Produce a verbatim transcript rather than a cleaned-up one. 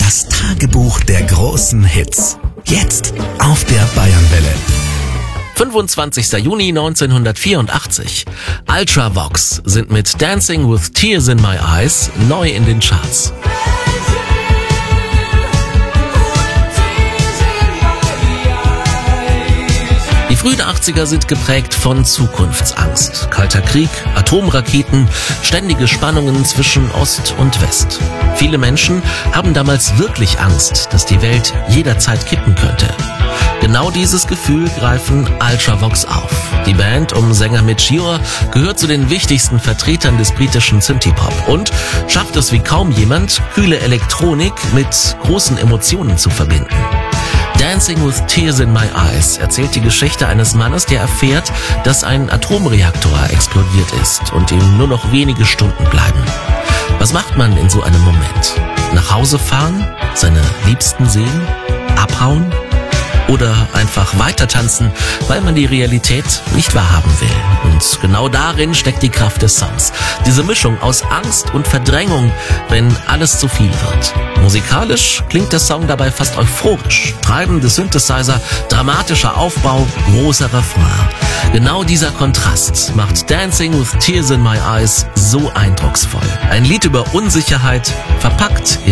Das Tagebuch der großen Hits. Jetzt auf der Bayernwelle. fünfundzwanzigster Juni neunzehnhundertvierundachtzig. Ultravox sind mit Dancing with Tears in My Eyes neu in den Charts. Die frühen achtziger sind geprägt von Zukunftsangst. Kalter Krieg, Atomraketen, ständige Spannungen zwischen Ost und West. Viele Menschen haben damals wirklich Angst, dass die Welt jederzeit kippen könnte. Genau dieses Gefühl greifen Ultravox auf. Die Band um Sänger Midge Ure gehört zu den wichtigsten Vertretern des britischen Synthie-Pop und schafft es wie kaum jemand, kühle Elektronik mit großen Emotionen zu verbinden. Dancing with Tears in My Eyes erzählt die Geschichte eines Mannes, der erfährt, dass ein Atomreaktor explodiert ist und ihm nur noch wenige Stunden bleiben. Was macht man in so einem Moment? Nach Hause fahren? Seine Liebsten sehen? Abhauen? Oder einfach weiter tanzen, weil man die Realität nicht wahrhaben will. Und genau darin steckt die Kraft des Songs. Diese Mischung aus Angst und Verdrängung, wenn alles zu viel wird. Musikalisch klingt der Song dabei fast euphorisch. Treibende Synthesizer, dramatischer Aufbau, großer Refrain. Genau dieser Kontrast macht Dancing with Tears in My Eyes so eindrucksvoll. Ein Lied über Unsicherheit, verpackt in